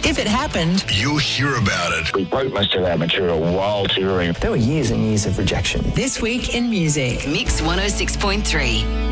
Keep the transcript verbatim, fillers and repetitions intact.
If it happened, you'll hear about it. We wrote most of our material while touring. There were years and years of rejection. This Week in Music. Mix one oh six point three.